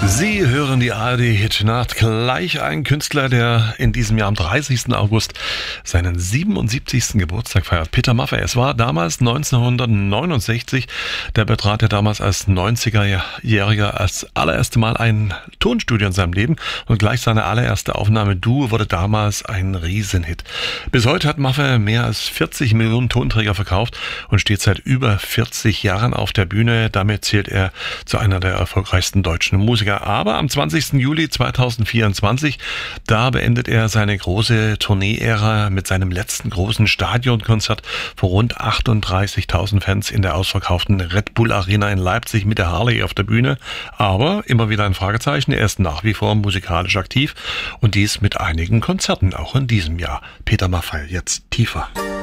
Sie hören die ARD-Hitnacht. Gleich ein Künstler, der in diesem Jahr am 30. August seinen 77. Geburtstag feiert. Peter Maffay. Es war damals 1969. Der betrat er damals als 90er-Jähriger das allererste Mal ein Tonstudio in seinem Leben. Und gleich seine allererste Aufnahme Duo wurde damals ein Riesenhit. Bis heute hat Maffay mehr als 40 Millionen Tonträger verkauft und steht seit über 40 Jahren auf der Bühne. Damit zählt er zu einer der erfolgreichsten deutschen Musiker. Aber am 20. Juli 2024, da beendet er seine große Tournee-Ära mit seinem letzten großen Stadionkonzert vor rund 38.000 Fans in der ausverkauften Red Bull Arena in Leipzig mit der Harley auf der Bühne. Aber immer wieder ein Fragezeichen, er ist nach wie vor musikalisch aktiv und dies mit einigen Konzerten, auch in diesem Jahr. Peter Maffay, jetzt tiefer.